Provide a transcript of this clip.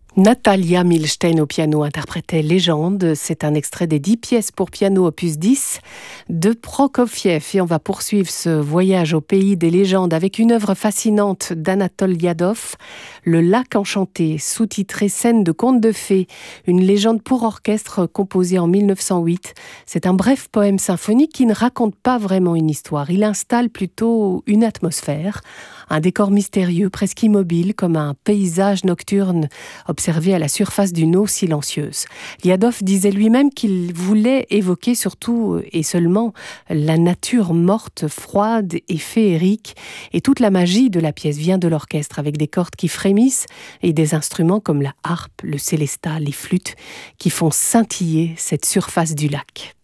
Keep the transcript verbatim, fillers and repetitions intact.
Natalia Milstein au piano interprétait Légende. C'est un extrait des dix pièces pour piano opus dix de Prokofiev. Et on va poursuivre ce voyage au pays des légendes avec une œuvre fascinante d'Anatole Liadov, Le Lac enchanté, sous-titré Scène de conte de fées, une légende pour orchestre composée en mille neuf cent huit. C'est un bref poème symphonique qui ne raconte pas vraiment une histoire. Il installe plutôt une atmosphère, un décor mystérieux, presque immobile, comme un paysage nocturne observé à la surface d'une eau silencieuse. Liadov disait lui-même qu'il voulait évoquer surtout et seulement la nature morte, froide et féerique. Et toute la magie de la pièce vient de l'orchestre, avec des cordes qui frémissent et des instruments comme la harpe, le célesta, les flûtes, qui font scintiller cette surface du lac.